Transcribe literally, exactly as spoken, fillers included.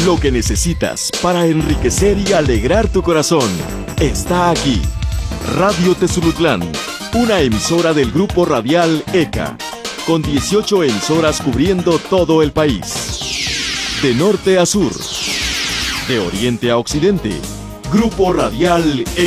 Lo que necesitas para enriquecer y alegrar tu corazón está aquí. Radio Tezulutlán, una emisora del Grupo Radial E C A, con dieciocho emisoras cubriendo todo el país. De norte a sur, de oriente a occidente, Grupo Radial E